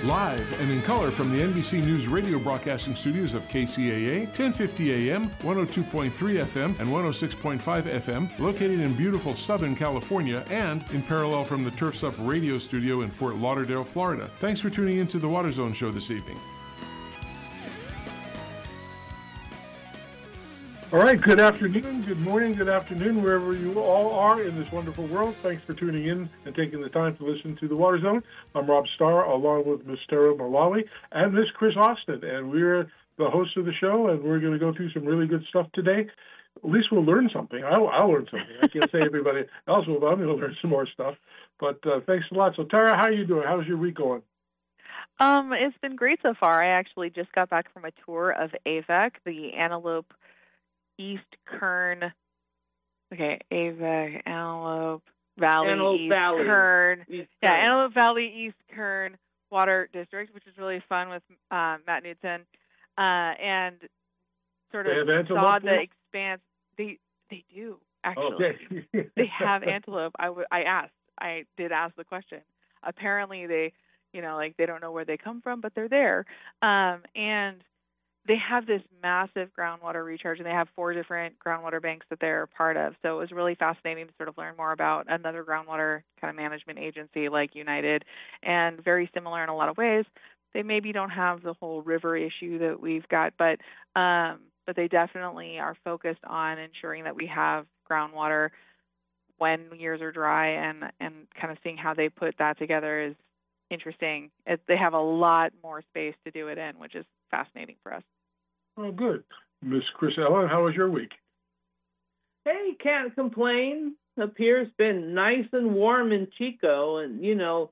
Live and in color from the NBC News radio broadcasting studios of KCAA, 1050 AM, 102.3 FM, and 106.5 FM, located in beautiful Southern California, and in parallel from the Turfs Up radio studio in Fort Lauderdale, Florida. Thanks for tuning in to the Water Zone Show this evening. All right, good afternoon, good morning, good afternoon, wherever you all are in this wonderful world. Thanks for tuning in and taking the time to listen to The Water Zone. I'm Rob Starr, along with Miss Tara Malawi and Miss Chris Austin, and we're the hosts of the show, and we're going to go through some really good stuff today. At least we'll learn something. I'll learn something. I can't say everybody else will, but I'm going to learn some more stuff. But thanks a lot. So, Tara, how are you doing? How's your week going? It's been great so far. I actually just got back from a tour of AVEC, the Antelope East Kern, AVEC, Antelope Valley, Kern. Antelope Valley East Kern Water District, which is really fun with Matt Knudsen, and sort of saw the expanse. They do, actually. Okay. They have antelope. I did ask the question. Apparently they don't know where they come from, but they're there. And they have this massive groundwater recharge, and they have 4 different groundwater banks that they're a part of. So it was really fascinating to sort of learn more about another groundwater kind of management agency like United, and very similar in a lot of ways. They maybe don't have the whole river issue that we've got, but they definitely are focused on ensuring that we have groundwater when years are dry, and kind of seeing how they put that together is interesting. They have a lot more space to do it in, which is fascinating for us. Oh, good. Miss Chris Ellen, how was your week? Hey, can't complain. Up here it's been nice and warm in Chico, and not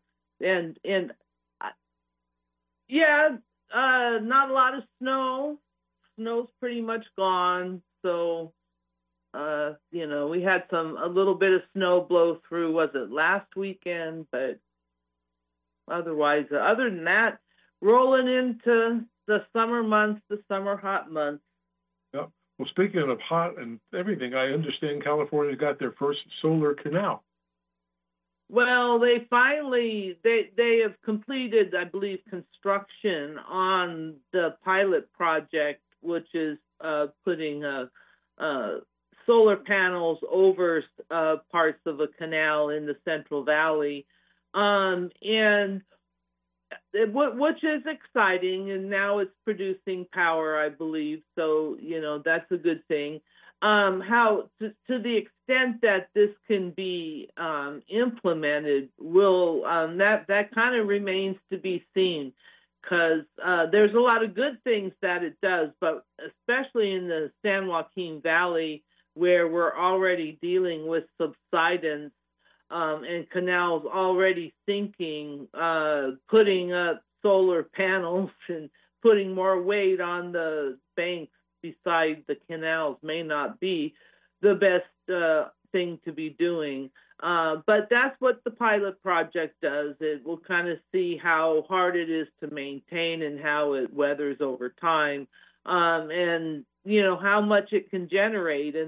a lot of snow. Snow's pretty much gone, so we had a little bit of snow blow through. Was it last weekend? But otherwise, other than that, rolling into the summer months, the summer hot months. Yeah. Well, speaking of hot and everything, I understand California got their first solar canal. Well, they finally they have completed, I believe, construction on the pilot project, which is putting solar panels over parts of a canal in the Central Valley, and which is exciting, and now it's producing power, I believe. So, that's a good thing. How to the extent that this can be implemented will that kind of remains to be seen, because there's a lot of good things that it does, but especially in the San Joaquin Valley, where we're already dealing with subsidence. And canals already sinking, putting up solar panels and putting more weight on the banks beside the canals may not be the best thing to be doing. But that's what the pilot project does. It will kind of see how hard it is to maintain and how it weathers over time, and how much it can generate. And